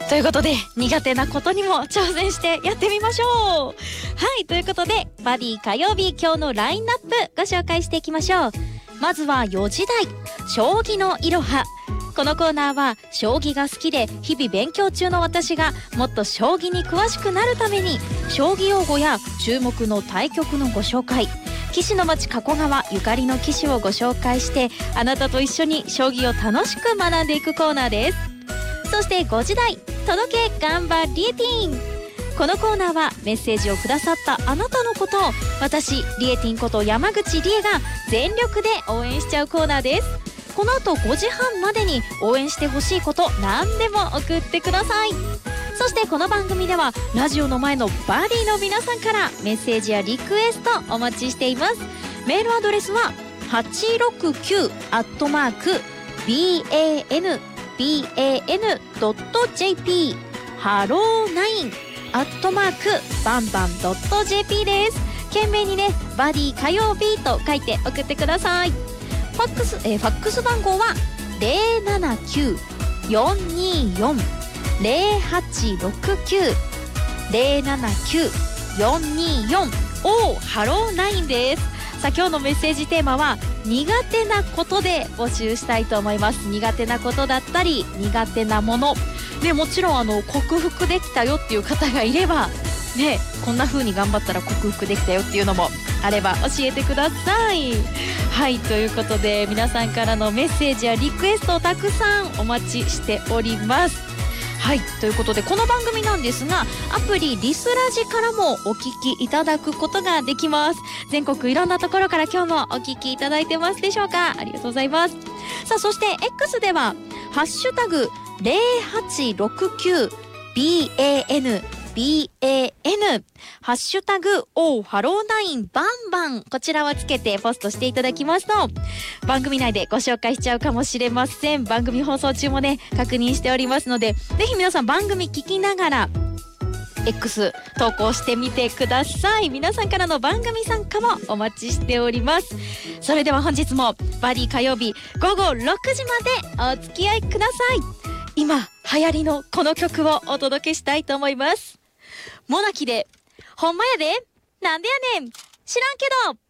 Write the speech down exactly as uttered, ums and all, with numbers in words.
ということで苦手なことにも挑戦してやってみましょう。はい、ということでバディ火曜日、今日のラインナップご紹介していきましょう。まずはよじ台、将棋のいろは。このコーナーは将棋が好きで日々勉強中の私がもっと将棋に詳しくなるために将棋用語や注目の対局のご紹介、棋士の町加古川ゆかりの棋士をご紹介して、あなたと一緒に将棋を楽しく学んでいくコーナーです。そしてごじ台、届け頑張リエティーン。このコーナーはメッセージをくださったあなたのことを私リエティンこと山口理恵が全力で応援しちゃうコーナーです。この後ごじはんまでに応援してほしいこと何でも送ってください。そしてこの番組ではラジオの前のバディの皆さんからメッセージやリクエストお待ちしています。メールアドレスははちろくきゅうアットマーク ビーエーエヌビーエーエヌドットジェーピー ハローナインアットマークバンバンドットジェーピー です。懸命にねバディ火曜日と書いて送ってください。ファックス、えー、ファックス番号はゼロななきゅう よんにーよん ゼロはちろくきゅう ゼロななきゅう よんにーよん おーハローナインです。さあ今日のメッセージテーマは苦手なことで募集したいと思います。苦手なことだったり苦手なもので、もちろんあの克服できたよっていう方がいればね、こんな風に頑張ったら克服できたよっていうのもあれば教えてください。はい、ということで皆さんからのメッセージやリクエストをたくさんお待ちしております。はい、ということでこの番組なんですがアプリリスラジからもお聞きいただくことができます。全国いろんなところから今日もお聞きいただいてますでしょうか。ありがとうございます。さあそして X ではハッシュタグゼロはちろくきゅう ビーエーエヌビーエーエヌ ハッシュタグオーハローナインバンバン、こちらをつけてポストしていただきますと番組内でご紹介しちゃうかもしれません。番組放送中もね確認しておりますので、ぜひ皆さん番組聞きながら X 投稿してみてください。皆さんからの番組参加もお待ちしております。それでは本日もバディ火曜日ごごろくじまでお付き合いください。今流行りのこの曲をお届けしたいと思います。モナキでほんまやでなんでやねん知らんけど。